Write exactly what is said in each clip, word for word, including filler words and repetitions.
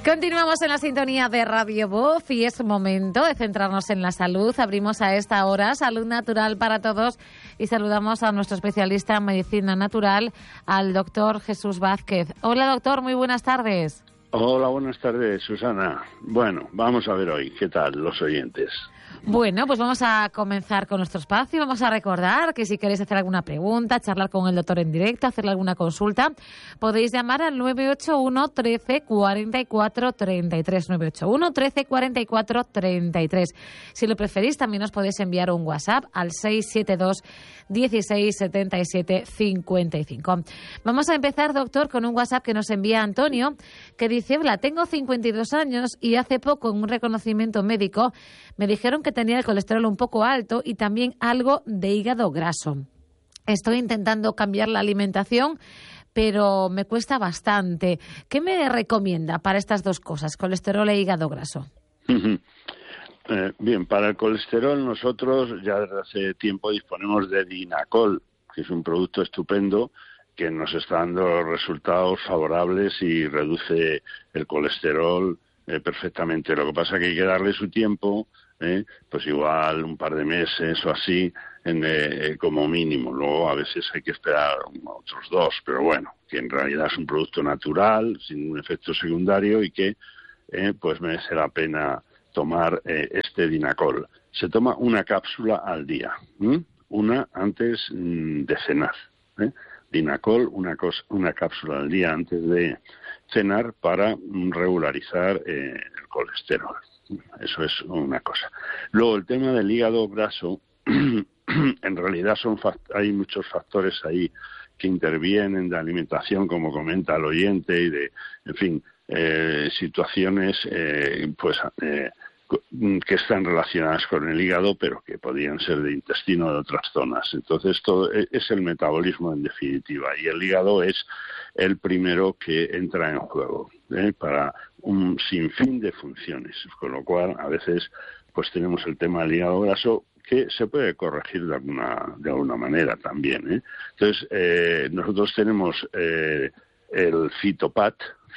Continuamos en la sintonía de Radio Voz y es momento de centrarnos en la salud. Abrimos a esta hora Salud Natural para Todos y saludamos a nuestro especialista en medicina natural, al doctor Jesús Vázquez. Hola, doctor, muy buenas tardes. Hola, buenas tardes, Susana. Bueno, vamos a ver hoy, ¿qué tal los oyentes? Bueno, pues vamos a comenzar con nuestro espacio. Vamos a recordar que si queréis hacer alguna pregunta, charlar con el doctor en directo, hacerle alguna consulta, podéis llamar al nueve ocho uno, trece, cuarenta y cuatro, treinta y tres, nueve ocho uno, trece, cuarenta y cuatro, treinta y tres. Si lo preferís, también os podéis enviar un WhatsApp al seis siete dos, dieciséis, setenta y siete, cincuenta y cinco. Vamos a empezar, doctor, con un WhatsApp que nos envía Antonio, que dice: hola, tengo cincuenta y dos años y hace poco en un reconocimiento médico me dijeron que tenía el colesterol un poco alto y también algo de hígado graso. Estoy intentando cambiar la alimentación, pero me cuesta bastante. ¿Qué me recomienda para estas dos cosas, colesterol e hígado graso? Uh-huh. Eh, bien, para el colesterol nosotros ya desde hace tiempo disponemos de Dinacol, que es un producto estupendo que nos está dando resultados favorables y reduce el colesterol eh, perfectamente. Lo que pasa es que hay que darle su tiempo, eh, pues igual un par de meses o así, en, eh, como mínimo. Luego a veces hay que esperar otros dos, pero bueno, que en realidad es un producto natural, sin un efecto secundario y que eh, pues merece la pena tomar eh, este Dinacol. Se toma una cápsula al día, ¿m? una antes mm, de cenar, ¿eh? Dinacol, una, cosa, una cápsula al día antes de cenar para regularizar eh, el colesterol. Eso es una cosa. Luego, el tema del hígado graso, en realidad son hay muchos factores ahí que intervienen de alimentación, como comenta el oyente, y de, en fin, eh, situaciones eh, pues eh, que están relacionadas con el hígado, pero que podrían ser de intestino o de otras zonas. Entonces, todo es el metabolismo en definitiva, y el hígado es el primero que entra en juego ¿eh? para un sinfín de funciones, con lo cual a veces pues tenemos el tema del hígado graso que se puede corregir de alguna de alguna manera también. ¿eh? Entonces, eh, nosotros tenemos eh, el Fitopat,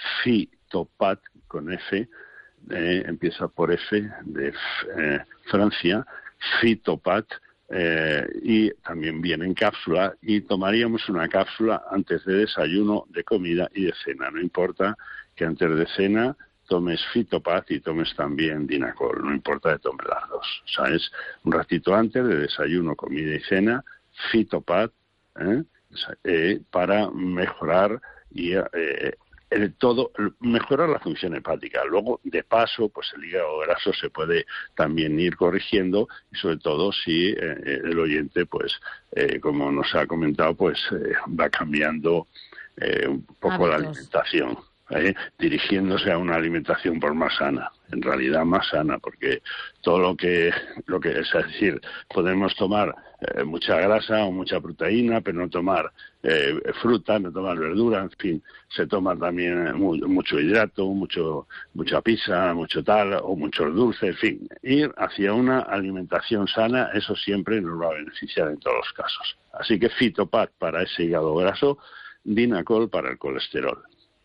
Fitopat con F, Eh, empieza por F de eh, Francia, Fitopat, eh, y también viene en cápsula, y tomaríamos una cápsula antes de desayuno, de comida y de cena. No importa que antes de cena tomes Fitopat y tomes también Dinacol, no importa que tomes las dos. O sea, es un ratito antes de desayuno, comida y cena, Fitopat, ¿eh? Eh, para mejorar y eh, el todo, mejorar la función hepática. Luego, de paso, pues el hígado graso se puede también ir corrigiendo, y sobre todo si eh, el oyente, pues, eh, como nos ha comentado, pues eh, va cambiando eh, un poco la alimentación, ¿eh? dirigiéndose a una alimentación por más sana, en realidad más sana, porque todo lo que, lo que es decir, podemos tomar eh, mucha grasa o mucha proteína, pero no tomar eh, fruta, no tomar verdura, en fin, se toma también muy, mucho hidrato, mucho mucha pizza, mucho tal, o muchos dulces, en fin, ir hacia una alimentación sana, eso siempre nos va a beneficiar en todos los casos. Así que Fitopat para ese hígado graso, Dinacol para el colesterol.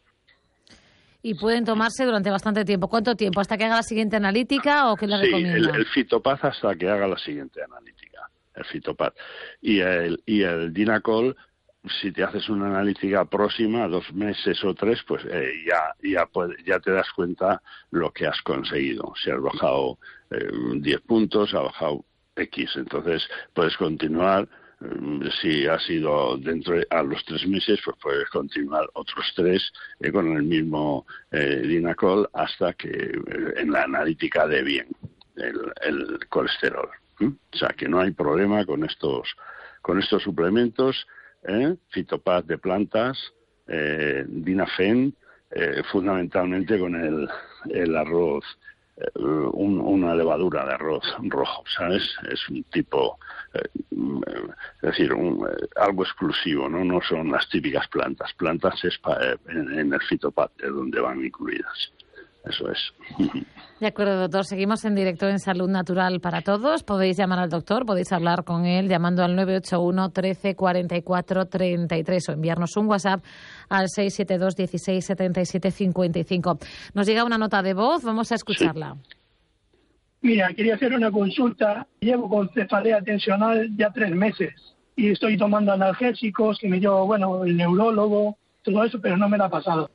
Y pueden tomarse durante bastante tiempo. ¿Cuánto tiempo? ¿Hasta que haga la siguiente analítica o qué le sí, recomienda? El, el Fitopat hasta que haga la siguiente analítica, el Fitopat. Y el, y el Dinacol, si te haces una analítica próxima, dos meses o tres, pues eh, ya ya, puede, ya te das cuenta lo que has conseguido. Si has bajado eh, diez puntos, has bajado X. Entonces puedes continuar. Si ha sido dentro de, a los tres meses, pues puedes continuar otros tres eh, con el mismo eh, Dinacol hasta que eh, en la analítica dé bien el, el colesterol. ¿eh? O sea que no hay problema con estos con estos suplementos, ¿eh? Fitopat de plantas, eh, Dinafen, eh, fundamentalmente con el, el arroz. Un, una levadura de arroz rojo, ¿sabes? Es un tipo, eh, es decir, un, eh, algo exclusivo, ¿no? No son las típicas plantas. Plantas es pa, eh, en, en el Fitopat, es donde van incluidas. Eso es. De acuerdo, doctor. Seguimos en directo en Salud Natural para Todos. Podéis llamar al doctor, podéis hablar con él llamando al nueve ocho uno, trece, cuarenta y cuatro, treinta y tres o enviarnos un WhatsApp al seis siete dos, dieciséis, setenta y siete, cincuenta y cinco. Nos llega una nota de voz, vamos a escucharla. Sí. Mira, quería hacer una consulta. Llevo con cefalea tensional ya tres meses y estoy tomando analgésicos que me dio, bueno, el neurólogo, todo eso, pero no me la ha pasado.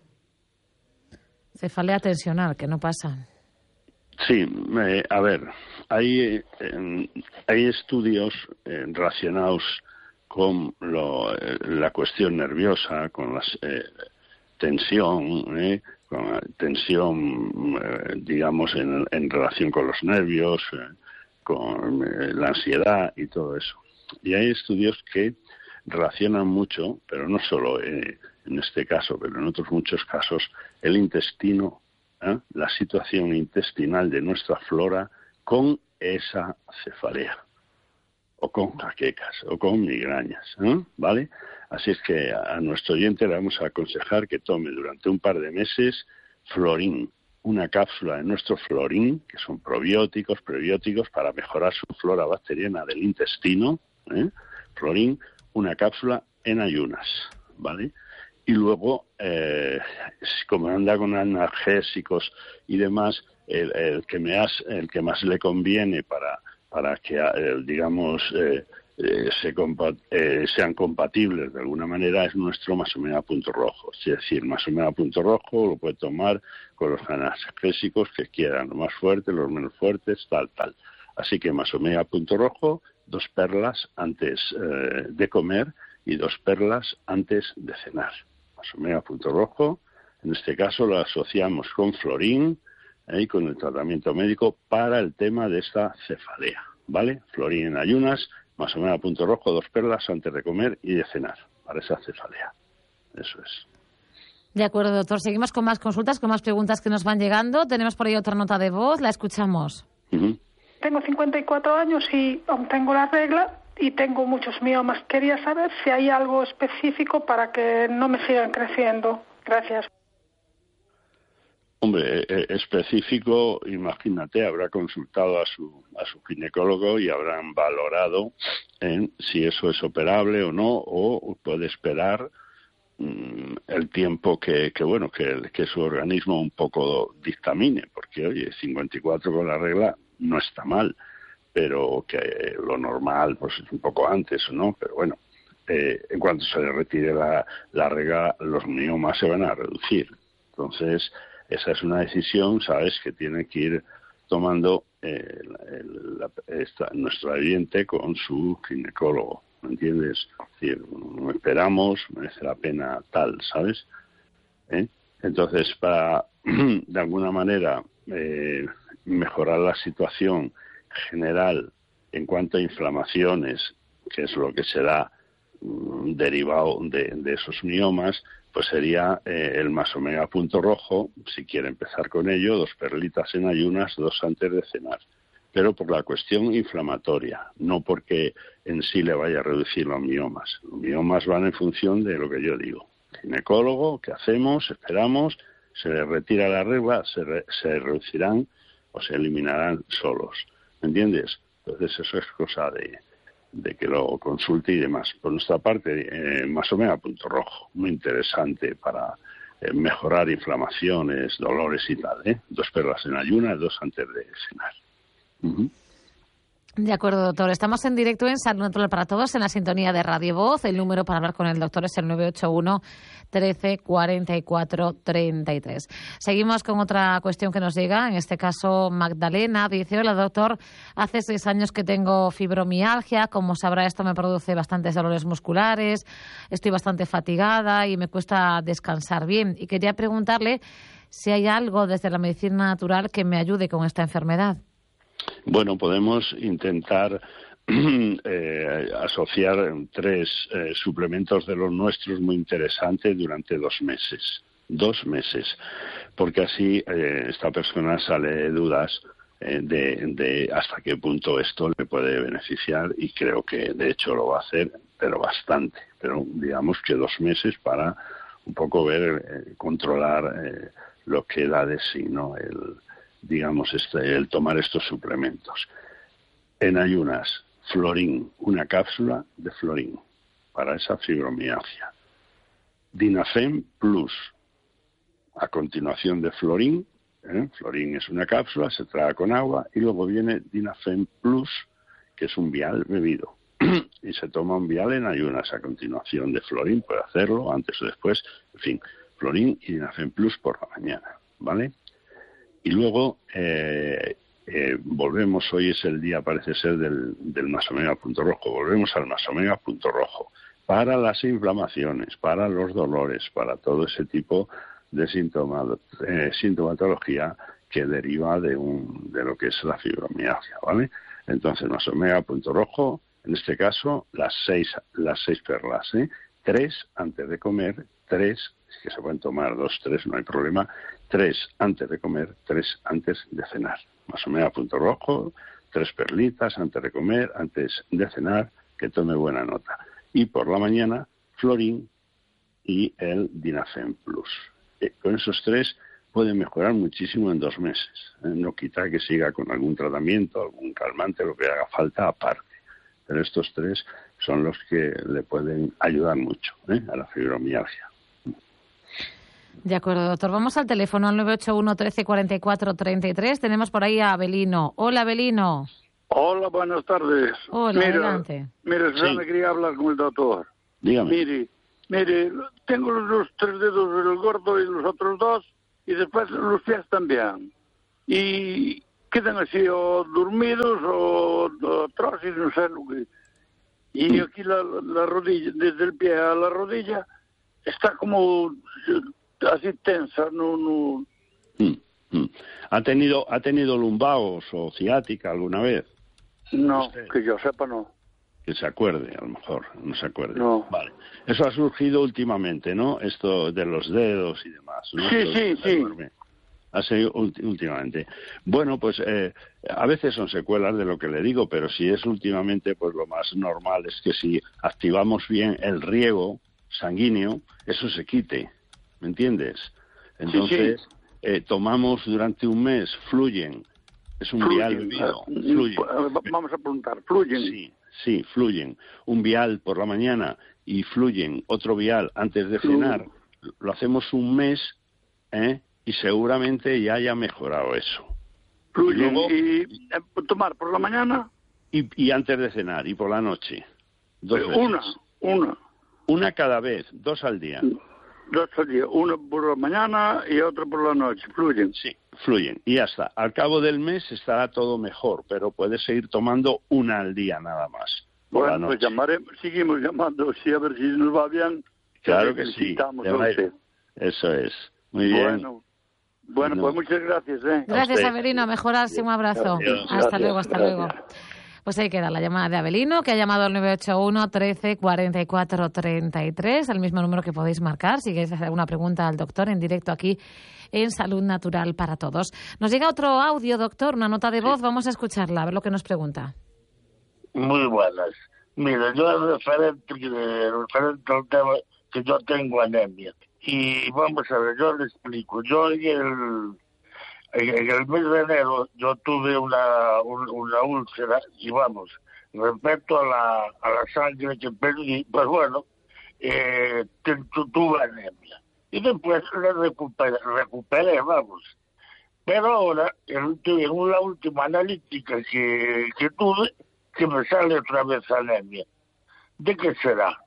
Cefalea tensional, que no pasa. Sí, eh, a ver, hay, eh, hay estudios eh, relacionados con lo, eh, la cuestión nerviosa, con la eh, tensión, eh, con la tensión, eh, digamos, en, en relación con los nervios, eh, con eh, la ansiedad y todo eso. Y hay estudios que relacionan mucho, pero no solo eh, en este caso, pero en otros muchos casos, el intestino, ¿eh? la situación intestinal de nuestra flora con esa cefalea, o con jaquecas, o con migrañas, ¿eh? ¿Vale? Así es que a nuestro oyente le vamos a aconsejar que tome durante un par de meses Florín, una cápsula de nuestro Florín, que son probióticos, prebióticos, para mejorar su flora bacteriana del intestino, ¿eh? Florín, una cápsula en ayunas, ¿vale? Y luego, eh, como anda con analgésicos y demás, el, el que me has, el que más le conviene para para que, eh, digamos, eh, eh, se compa eh, sean compatibles de alguna manera es nuestro Masomega Punto Rojo. Es decir, Masomega Punto Rojo lo puede tomar con los analgésicos que quieran, los más fuertes, los menos fuertes, tal, tal. Así que Masomega Punto Rojo, dos perlas antes eh, de comer y dos perlas antes de cenar. Masomega Punto Rojo, en este caso lo asociamos con Florín eh, y con el tratamiento médico para el tema de esta cefalea, ¿vale? Florín en ayunas, Masomega Punto Rojo, dos perlas antes de comer y de cenar para esa cefalea. Eso es. De acuerdo, doctor. Seguimos con más consultas, con más preguntas que nos van llegando. Tenemos por ahí otra nota de voz, la escuchamos. Uh-huh. Tengo cincuenta y cuatro años y aún tengo la regla y tengo muchos miomas. Quería saber si hay algo específico para que no me sigan creciendo. Gracias. Hombre, eh, específico, imagínate, habrá consultado a su a su ginecólogo y habrán valorado en si eso es operable o no, o puede esperar mmm, el tiempo que, que bueno que, que su organismo un poco dictamine, porque oye, cincuenta y cuatro con la regla no está mal, pero que lo normal pues es un poco antes, ¿no? Pero bueno, eh, en cuanto se le retire la, la regla, los miomas se van a reducir. Entonces, esa es una decisión, ¿sabes?, que tiene que ir tomando eh, el, la, esta, nuestro oyente con su ginecólogo, ¿me entiendes? Es decir, no esperamos, merece la pena tal, ¿sabes? ¿Eh? Entonces, para, de alguna manera, eh, mejorar la situación general en cuanto a inflamaciones, que es lo que se da mm, derivado de, de esos miomas, pues sería eh, el Masomega Punto Rojo, si quiere empezar con ello, dos perlitas en ayunas, dos antes de cenar. Pero por la cuestión inflamatoria, no porque en sí le vaya a reducir los miomas. Los miomas van en función de lo que yo digo. Ginecólogo, ¿qué hacemos? Esperamos, se le retira la regla, se, re, se reducirán o se eliminarán solos. ¿Me entiendes? Entonces eso es cosa de... de que lo consulte y demás. Por nuestra parte, eh, Masomega Punto Rojo, muy interesante para eh, mejorar inflamaciones, dolores y tal, ¿eh? Dos perlas en ayunas, dos antes de cenar. Uh-huh. De acuerdo, doctor. Estamos en directo en Salud Natural para Todos, en la sintonía de Radio Voz. El número para hablar con el doctor es el nueve ocho uno, trece, cuarenta y cuatro, treinta y tres. Seguimos con otra cuestión que nos llega. En este caso, Magdalena dice: hola, doctor, hace seis años que tengo fibromialgia. Como sabrá, esto me produce bastantes dolores musculares. Estoy bastante fatigada y me cuesta descansar bien. Y quería preguntarle si hay algo desde la medicina natural que me ayude con esta enfermedad. Bueno, podemos intentar eh, asociar tres eh, suplementos de los nuestros muy interesantes durante dos meses. Dos meses. Porque así eh, esta persona sale de dudas eh, de, de hasta qué punto esto le puede beneficiar, y creo que de hecho lo va a hacer, pero bastante. Pero digamos que dos meses para un poco ver, eh, controlar eh, lo que da de sí, ¿no? El, digamos, este, el tomar estos suplementos. En ayunas, Florin, una cápsula de Florin para esa fibromialgia. Dinafem Plus, a continuación de Florin, ¿eh? Florin es una cápsula, se traga con agua, y luego viene Dinafem Plus, que es un vial bebido. Y se toma un vial en ayunas a continuación de Florin, puede hacerlo antes o después, en fin, Florin y Dinafem Plus por la mañana, ¿vale? Y luego eh, eh, volvemos, hoy es el día, parece ser, del, del más omega punto rojo, volvemos al más omega punto rojo, para las inflamaciones, para los dolores, para todo ese tipo de síntoma, eh, sintomatología que deriva de, un, de lo que es la fibromialgia, ¿vale? Entonces, más omega punto rojo, en este caso, las seis, las seis perlas, ¿eh? Tres antes de comer, tres, que se pueden tomar dos, tres, no hay problema, tres antes de comer, tres antes de cenar. Más omega punto rojo, tres perlitas antes de comer, antes de cenar, que tome buena nota. Y por la mañana, Florin y el Dinafem Plus. Eh, con esos tres puede mejorar muchísimo en dos meses. ¿eh? No quita que siga con algún tratamiento, algún calmante, lo que haga falta aparte. Pero estos tres son los que le pueden ayudar mucho ¿eh? a la fibromialgia. De acuerdo, doctor. Vamos al teléfono al nueve ocho uno, trece, cuarenta y cuatro, treinta y tres. Tenemos por ahí a Abelino. Hola, Abelino. Hola, buenas tardes. Hola, mira, adelante. Mire, Sí. me quería hablar con el doctor. Dígame. Mire, mire, tengo los tres dedos del gordo y los otros dos, y después los pies también. Y quedan así o dormidos o, o atrás y no sé lo que... Y aquí la, la rodilla, desde el pie a la rodilla, está como así tensa, no... no... Mm, mm. ¿Ha tenido, ¿Ha tenido lumbagos o ciática alguna vez? No, ¿Usted? que yo sepa no. Que se acuerde, a lo mejor, no se acuerde. No. Vale. Eso ha surgido últimamente, ¿no? Esto de los dedos y demás, ¿no? Sí, Esto sí, de sí. duerme. Ha sido últimamente. Bueno, pues eh, a veces son secuelas de lo que le digo, pero si es últimamente, pues lo más normal es que si activamos bien el riego sanguíneo, eso se quite, ¿me entiendes? Entonces, Sí, sí. Eh, tomamos durante un mes, Fluyen, es un vial bebido, Ah, Fluyen. Vamos a preguntar, fluyen. Sí, sí, Fluyen. Un vial por la mañana y Fluyen otro vial antes de Fluyen. cenar. Lo hacemos un mes, ¿eh? Y seguramente ya haya mejorado eso. Fluyen. Y luego- Y, eh, tomar por la mañana, Y, y antes de cenar y por la noche. Dos eh, veces. una, una, Una cada vez, dos al día. dos al día, una por la mañana y otra por la noche, fluyen. Sí, Fluyen. Y ya está. Al cabo del mes estará todo mejor, pero puedes seguir tomando una al día nada más. Por la Bueno, pues noche. llamaremos, seguimos llamando, sí, a ver si nos va bien. Claro Le que sí. felicitamos Le a va a ir- usted. Eso es. Muy bien. Bueno, bueno No. pues muchas gracias, ¿eh? Gracias, usted. Abelino. A mejorarse. Un abrazo. Adiós. Hasta Gracias, luego, hasta gracias. luego. Pues ahí queda la llamada de Abelino, que ha llamado al nueve ocho uno, trece, cuarenta y cuatro, treinta y tres, el mismo número que podéis marcar si queréis hacer alguna pregunta al doctor en directo aquí en Salud Natural para Todos. Nos llega otro audio, doctor, una nota de voz. Vamos a escucharla, a ver lo que nos pregunta. Muy buenas. Mira, yo referente, referente al tema que yo tengo anemia. Y vamos a ver, yo le explico. Yo en el, en el mes de enero yo tuve una, un- una úlcera y vamos, respecto a la, a la sangre que perdí, pues bueno, eh, tu- tu- tuve anemia. Y después la recuperé, recuperé, vamos. Pero ahora, en, en la última analítica que, que tuve, que me sale otra vez anemia. ¿De qué será?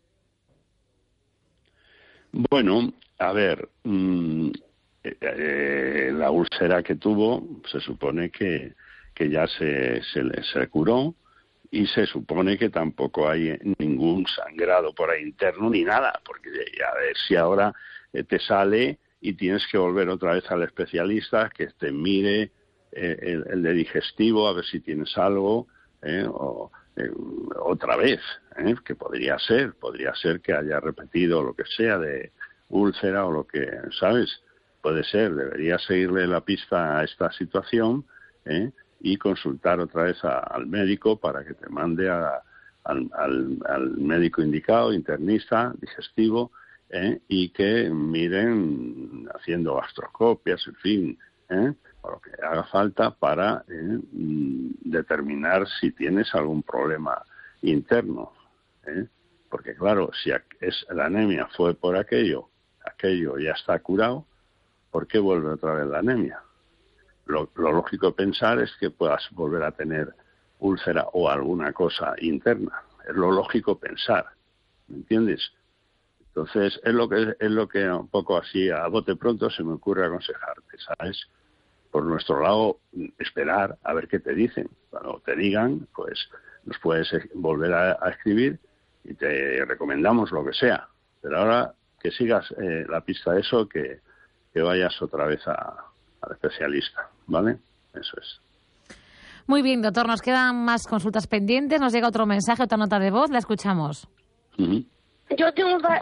Bueno, a ver, mmm, eh, eh, la úlcera que tuvo se supone que, que ya se, se, le- se curó y se supone que tampoco hay ningún sangrado por ahí interno ni nada, porque ya a ver si ahora eh, te sale y tienes que volver otra vez al especialista que te mire eh, el, el de digestivo a ver si tienes algo, eh, o eh, otra vez, ¿eh? Que podría ser, podría ser que haya repetido lo que sea de úlcera o lo que, ¿sabes? Puede ser, debería seguirle la pista a esta situación, ¿eh? Y consultar otra vez a, al médico para que te mande a, al, al, al médico indicado, internista, digestivo, ¿eh? Y que miren haciendo gastroscopias, en fin, ¿eh? o lo que haga falta para eh, determinar si tienes algún problema interno, ¿eh? Porque claro, si es, la anemia fue por aquello, aquello ya está curado, ¿por qué vuelve otra vez la anemia? Lo, lo lógico pensar es que puedas volver a tener úlcera o alguna cosa interna. Es lo lógico pensar, ¿me entiendes? Entonces, es lo que es lo que un poco así a bote pronto se me ocurre aconsejarte, ¿sabes? Por nuestro lado, esperar a ver qué te dicen. Cuando te digan, pues nos puedes volver a, a escribir y te recomendamos lo que sea. Pero ahora que sigas eh, la pista de eso, que, que vayas otra vez a, al especialista, ¿vale? Eso es. Muy bien, doctor, nos quedan más consultas pendientes, nos llega otro mensaje, otra nota de voz, la escuchamos. Uh-huh. Yo tengo va-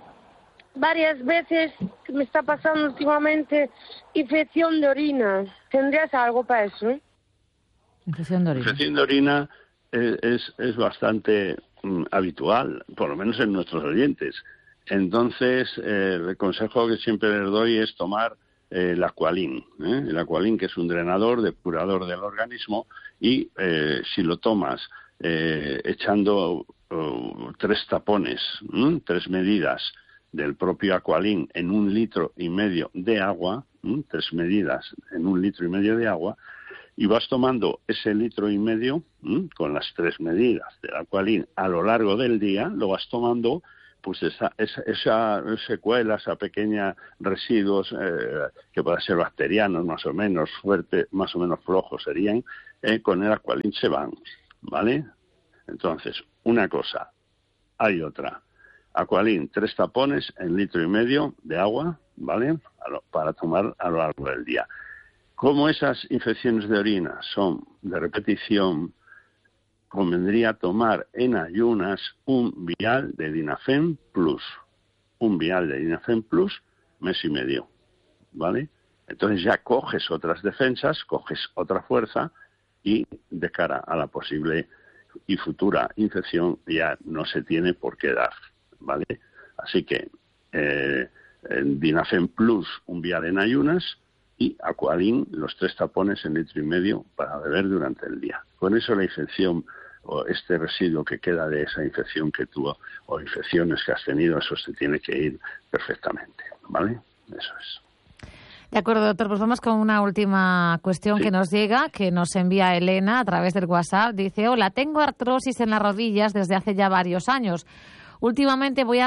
varias veces que me está pasando últimamente infección de orina. ¿Tendrías algo para eso? Infección de orina. Infección de orina es, es, es bastante mm, habitual, por lo menos en nuestros oyentes. Entonces, eh, el consejo que siempre les doy es tomar eh, el Aqualin, ¿eh? el Aqualin, que es un drenador, depurador del organismo, y eh, si lo tomas eh, echando uh, tres tapones, ¿eh? tres medidas del propio Aqualin en un litro y medio de agua, ¿eh? tres medidas en un litro y medio de agua, y vas tomando ese litro y medio ¿eh? con las tres medidas del Aqualin a lo largo del día, lo vas tomando, pues esa, esa, esa secuela, esa pequeña residuos eh, que pueden ser bacterianos más o menos fuertes, más o menos flojos serían, eh, con el Aqualin se van, ¿vale? Entonces, una cosa, hay otra. Aqualin, tres tapones en litro y medio de agua, ¿vale? A lo, para tomar a lo largo del día. Como esas infecciones de orina son de repetición, convendría tomar en ayunas un vial de Dinafen Plus. Un vial de Dinafen Plus, mes y medio, ¿vale? Entonces ya coges otras defensas, coges otra fuerza y de cara a la posible y futura infección ya no se tiene por qué dar, ¿vale? Así que eh, Dinafen Plus, un vial en ayunas, y Aqualin, los tres tapones en litro y medio para beber durante el día. Con eso la infección o este residuo que queda de esa infección que tuvo o infecciones que has tenido, eso se tiene que ir perfectamente, ¿vale? Eso es. De acuerdo, doctor. Pues vamos con una última cuestión sí. que nos llega, que nos envía Elena a través del WhatsApp. Dice, hola, tengo artrosis en las rodillas desde hace ya varios años. Últimamente voy a